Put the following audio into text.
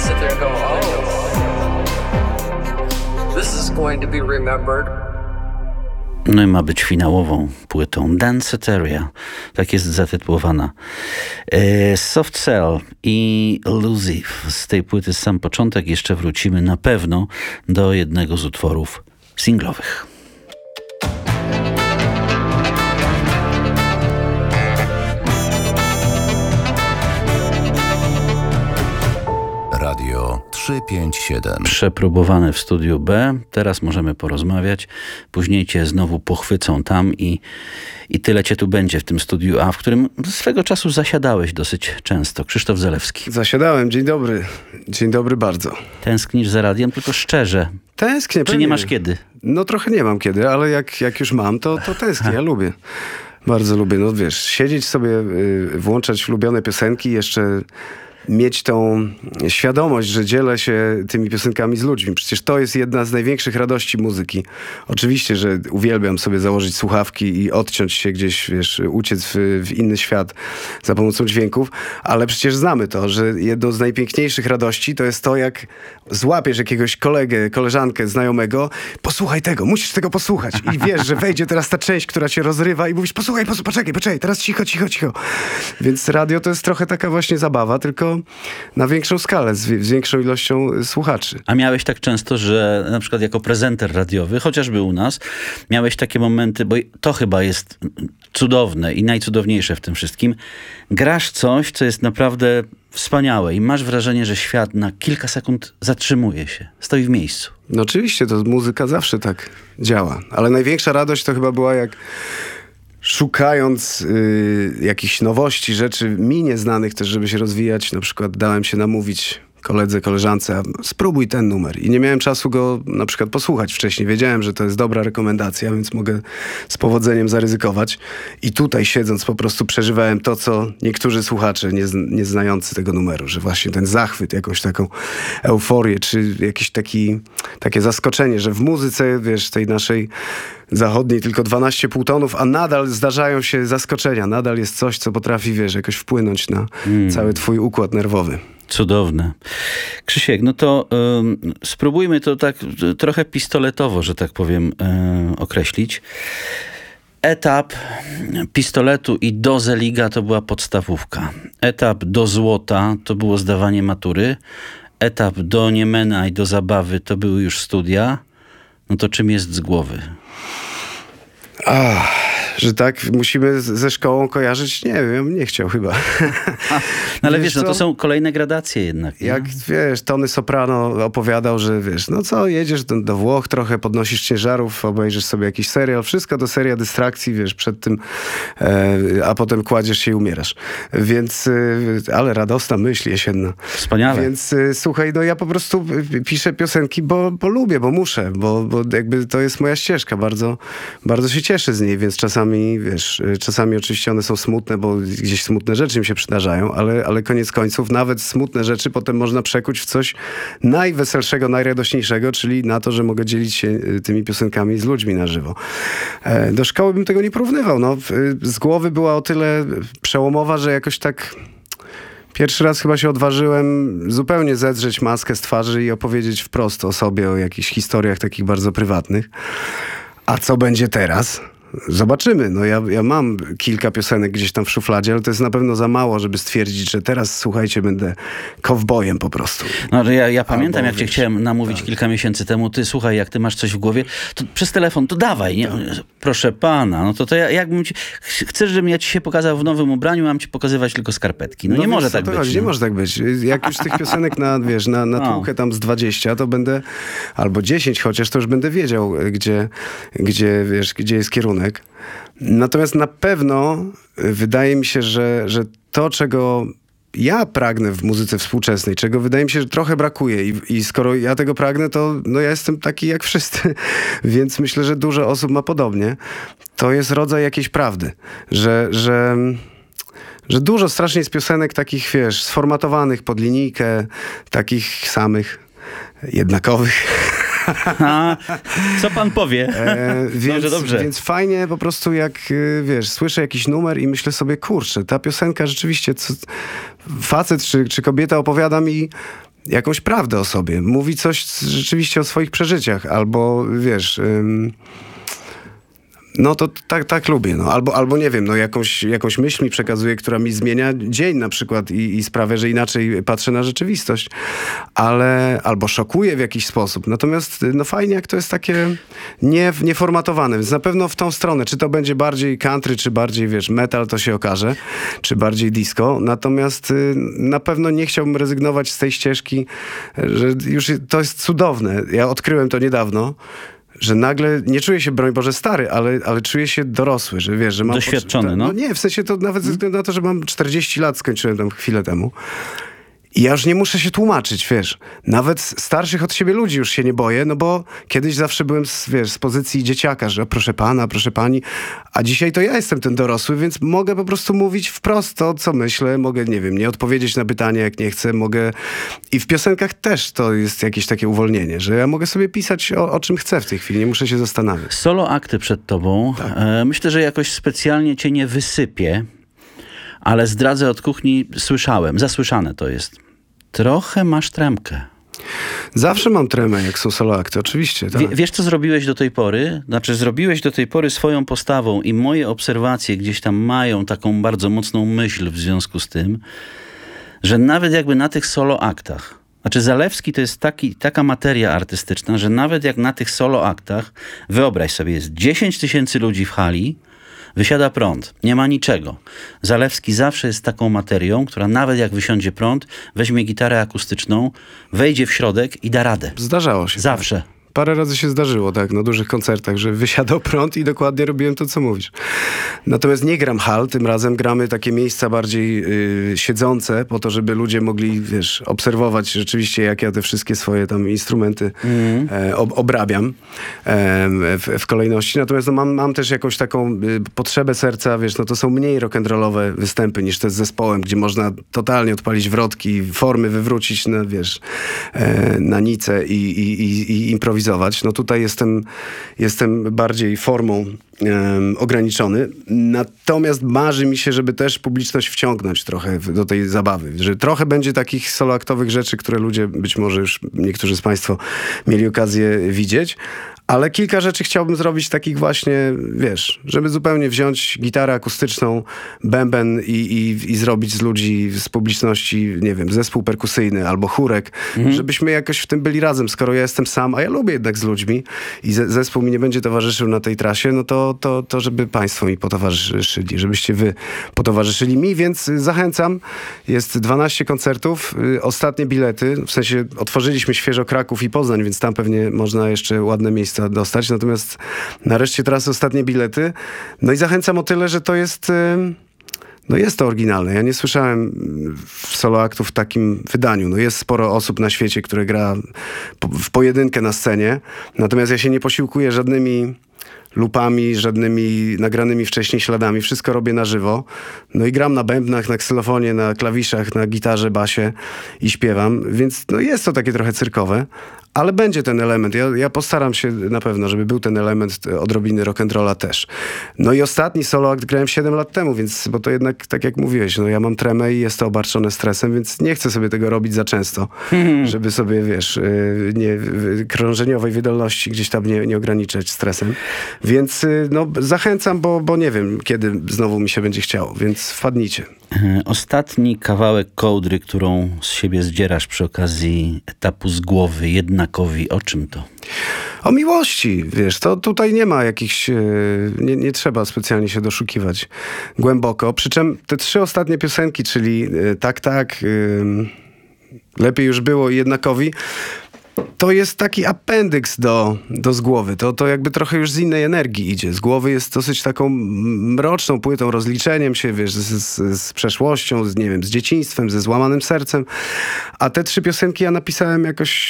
sit there and go, oh, this is going to be remembered. No i ma być finałową płytą Danceteria, tak jest zatytułowana. Soft Cell i Elusive. Z tej płyty sam początek, jeszcze wrócimy na pewno do jednego z utworów singlowych. Radio 357. Przepróbowane w studiu B. Teraz możemy porozmawiać. Później cię znowu pochwycą tam i tyle cię tu będzie w tym studiu A, w którym swego czasu zasiadałeś dosyć często. Krzysztof Zalewski. Zasiadałem. Dzień dobry. Dzień dobry bardzo. Tęsknisz za radiem, tylko szczerze. Tęsknię. Czy nie masz kiedy? No trochę nie mam kiedy, ale jak już mam, to tęsknię. Ja lubię. Bardzo lubię. No wiesz, siedzieć sobie, włączać ulubione piosenki, jeszcze mieć tą świadomość, że dzielę się tymi piosenkami z ludźmi. Przecież to jest jedna z największych radości muzyki. Oczywiście, że uwielbiam sobie założyć słuchawki i odciąć się gdzieś, wiesz, uciec w inny świat za pomocą dźwięków, ale przecież znamy to, że jedną z najpiękniejszych radości to jest to, jak złapiesz jakiegoś kolegę, koleżankę, znajomego, posłuchaj tego, musisz tego posłuchać i wiesz, że wejdzie teraz ta część, która cię rozrywa i mówisz, posłuchaj, poczekaj, teraz cicho. Więc radio to jest trochę taka właśnie zabawa, tylko na większą skalę, z większą ilością słuchaczy. A miałeś tak często, że na przykład jako prezenter radiowy, chociażby u nas, miałeś takie momenty, bo to chyba jest cudowne i najcudowniejsze w tym wszystkim. Grasz coś, co jest naprawdę wspaniałe i masz wrażenie, że świat na kilka sekund zatrzymuje się, stoi w miejscu. No oczywiście, to muzyka zawsze tak działa, ale największa radość to chyba była, jak szukając jakichś nowości, rzeczy mi nieznanych też, żeby się rozwijać, na przykład dałem się namówić koledze, koleżance, spróbuj ten numer. I nie miałem czasu go na przykład posłuchać wcześniej. Wiedziałem, że to jest dobra rekomendacja, więc mogę z powodzeniem zaryzykować. I tutaj siedząc po prostu przeżywałem to, co niektórzy słuchacze nie znający tego numeru, że właśnie ten zachwyt, jakąś taką euforię, czy jakieś takie zaskoczenie, że w muzyce, wiesz, tej naszej zachodniej tylko 12 półtonów, a nadal zdarzają się zaskoczenia. Nadal jest coś, co potrafi, wiesz, jakoś wpłynąć na cały twój układ nerwowy. Cudowne. Krzysiek, no to spróbujmy to tak trochę pistoletowo, że tak powiem, określić. Etap pistoletu i do Zeliga to była podstawówka. Etap do złota to było zdawanie matury. Etap do Niemena i do zabawy to były już studia. No to czym jest z głowy? Że tak musimy ze szkołą kojarzyć? Nie wiem, nie chciał chyba. No ale wiesz, no to są kolejne gradacje jednak. Nie? Jak wiesz, Tony Soprano opowiadał, że wiesz, no co, jedziesz do Włoch trochę, podnosisz ciężarów, obejrzysz sobie jakiś serial, wszystko to seria dystrakcji, wiesz, przed tym, a potem kładziesz się i umierasz. Więc, ale radosna myśl jesienna. Wspaniale. Więc słuchaj, no ja po prostu piszę piosenki, bo lubię, bo muszę, bo jakby to jest moja ścieżka, bardzo, bardzo się cieszę z niej, więc czasami, wiesz, czasami oczywiście one są smutne, bo gdzieś smutne rzeczy mi się przydarzają, ale koniec końców nawet smutne rzeczy potem można przekuć w coś najweselszego, najradośniejszego, czyli na to, że mogę dzielić się tymi piosenkami z ludźmi na żywo. Do szkoły bym tego nie porównywał. No, z głowy była o tyle przełomowa, że jakoś tak pierwszy raz chyba się odważyłem zupełnie zedrzeć maskę z twarzy i opowiedzieć wprost o sobie, o jakichś historiach takich bardzo prywatnych. A co będzie teraz? Zobaczymy. No ja mam kilka piosenek gdzieś tam w szufladzie, ale to jest na pewno za mało, żeby stwierdzić, że teraz, słuchajcie, będę kowbojem po prostu. No ja pamiętam, jak cię chciałem namówić kilka miesięcy temu. Ty, słuchaj, jak ty masz coś w głowie, to przez telefon, to dawaj. Nie? Proszę pana, no to jakbym ci... Chcesz, żebym ja ci się pokazał w nowym ubraniu, mam ci pokazywać tylko skarpetki. No nie może tak być. Chodzi, nie może tak być. Jak już tych piosenek na tłukę tam z 20, to będę, albo 10 chociaż, to już będę wiedział, gdzie jest kierunek. Natomiast na pewno wydaje mi się, że to, czego ja pragnę w muzyce współczesnej, czego wydaje mi się, że trochę brakuje i skoro ja tego pragnę, to no ja jestem taki jak wszyscy, więc myślę, że dużo osób ma podobnie. To jest rodzaj jakiejś prawdy, że dużo strasznie jest piosenek takich, wiesz, sformatowanych pod linijkę, takich samych, jednakowych. A, co pan powie? Dobrze. Więc fajnie po prostu jak, wiesz, słyszę jakiś numer i myślę sobie, kurczę, ta piosenka rzeczywiście, facet czy kobieta opowiada mi jakąś prawdę o sobie. Mówi coś rzeczywiście o swoich przeżyciach, albo wiesz... No to tak lubię. No. Albo nie wiem, no jakąś myśl mi przekazuje, która mi zmienia dzień na przykład i sprawia, że inaczej patrzę na rzeczywistość. Albo szokuje w jakiś sposób. Natomiast no fajnie, jak to jest takie nieformatowane. Więc na pewno w tą stronę. Czy to będzie bardziej country, czy bardziej, wiesz, metal, to się okaże. Czy bardziej disco. Natomiast na pewno nie chciałbym rezygnować z tej ścieżki, że już to jest cudowne. Ja odkryłem to niedawno, że nagle nie czuję się, broń Boże, stary, ale czuję się dorosły, że wiesz, że mam... Doświadczony, no. No nie, w sensie to nawet ze względu na to, że mam 40 lat, skończyłem tam chwilę temu. I ja już nie muszę się tłumaczyć, wiesz. Nawet starszych od siebie ludzi już się nie boję, no bo kiedyś zawsze byłem z pozycji dzieciaka, że proszę pana, proszę pani, a dzisiaj to ja jestem ten dorosły, więc mogę po prostu mówić wprost to, co myślę, mogę, nie wiem, nie odpowiedzieć na pytanie, jak nie chcę, mogę... I w piosenkach też to jest jakieś takie uwolnienie, że ja mogę sobie pisać o czym chcę w tej chwili, nie muszę się zastanawiać. Solo akty przed tobą. Tak. Myślę, że jakoś specjalnie cię nie wysypię, ale zdradzę od kuchni, zasłyszane to jest. Trochę masz tremkę. Zawsze mam tremę, jak są solo akty, oczywiście. Tak. Wiesz, co zrobiłeś do tej pory? Znaczy, zrobiłeś do tej pory swoją postawą i moje obserwacje gdzieś tam mają taką bardzo mocną myśl w związku z tym, że nawet jakby na tych solo aktach, znaczy Zalewski to jest taka materia artystyczna, że nawet jak na tych solo aktach, wyobraź sobie, jest 10 000 ludzi w hali, wysiada prąd, nie ma niczego. Zalewski zawsze jest taką materią, która nawet jak wysiądzie prąd, weźmie gitarę akustyczną, wejdzie w środek i da radę. Zdarzało się. Zawsze. Tak. Parę razy się zdarzyło, tak, na dużych koncertach, że wysiadał prąd i dokładnie robiłem to, co mówisz. Natomiast nie gram hal, tym razem gramy takie miejsca bardziej siedzące, po to, żeby ludzie mogli, wiesz, obserwować rzeczywiście, jak ja te wszystkie swoje tam instrumenty obrabiam w kolejności. Natomiast no, mam też jakąś taką potrzebę serca, wiesz, no to są mniej rock'n'rollowe występy niż te z zespołem, gdzie można totalnie odpalić wrotki, formy wywrócić na, wiesz, na nicę i improwizować. No tutaj jestem bardziej formą ograniczony. Natomiast marzy mi się, żeby też publiczność wciągnąć trochę do tej zabawy. Że trochę będzie takich soloaktowych rzeczy, które ludzie, być może już niektórzy z Państwa mieli okazję widzieć. Ale kilka rzeczy chciałbym zrobić takich właśnie, wiesz, żeby zupełnie wziąć gitarę akustyczną, bęben i zrobić z ludzi, z publiczności, nie wiem, zespół perkusyjny albo chórek, żebyśmy jakoś w tym byli razem. Skoro ja jestem sam, a ja lubię jednak z ludźmi i zespół mi nie będzie towarzyszył na tej trasie, no to żeby Państwo mi potowarzyszyli, żebyście Wy potowarzyszyli mi, więc zachęcam. Jest 12 koncertów, ostatnie bilety, w sensie otworzyliśmy świeżo Kraków i Poznań, więc tam pewnie można jeszcze ładne miejsca dostać, natomiast nareszcie teraz ostatnie bilety. No i zachęcam o tyle, że to jest... No jest to oryginalne. Ja nie słyszałem solo aktów w takim wydaniu. No jest sporo osób na świecie, które gra w pojedynkę na scenie, natomiast ja się nie posiłkuję żadnymi lupami, żadnymi nagranymi wcześniej śladami. Wszystko robię na żywo. No i gram na bębnach, na ksylofonie, na klawiszach, na gitarze, basie i śpiewam. Więc no jest to takie trochę cyrkowe, ale będzie ten element. Ja postaram się na pewno, żeby był ten element odrobiny rock'n'rolla też. No i ostatni solo akt grałem 7 lat temu, więc, bo to jednak, tak jak mówiłeś, no ja mam tremę i jest to obarczone stresem, więc nie chcę sobie tego robić za często, żeby sobie, wiesz, krążeniowej wydolności gdzieś tam nie ograniczać stresem. Więc no zachęcam, bo nie wiem, kiedy znowu mi się będzie chciało, więc wpadnijcie. Ostatni kawałek kołdry, którą z siebie zdzierasz przy okazji etapu z głowy jednakowi, o czym to? O miłości, wiesz, to tutaj nie ma jakichś, nie trzeba specjalnie się doszukiwać głęboko, przy czym te 3 ostatnie piosenki, czyli Tak, Lepiej już było i Jednakowi, to jest taki apendyks do z głowy. To jakby trochę już z innej energii idzie. Z głowy jest dosyć taką mroczną płytą, rozliczeniem się, wiesz, z przeszłością, nie wiem, z dzieciństwem, ze złamanym sercem. A te 3 piosenki ja napisałem jakoś